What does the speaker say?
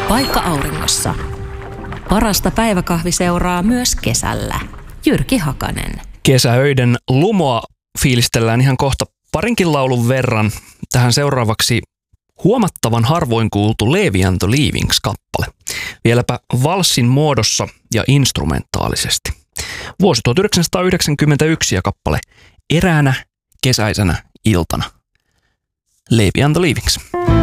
Paikka auringossa. Parasta päiväkahviseuraa myös kesällä. Jyrki Hakanen. Kesäöiden lumoa fiilistellään ihan kohta parinkin laulun verran. Tähän seuraavaksi huomattavan harvoin kuultu Levi and the Leavings-kappale. Vieläpä valssin muodossa ja instrumentaalisesti. Vuosi 1991 ja kappale Eräänä kesäisenä iltana. Levi and the Leavings.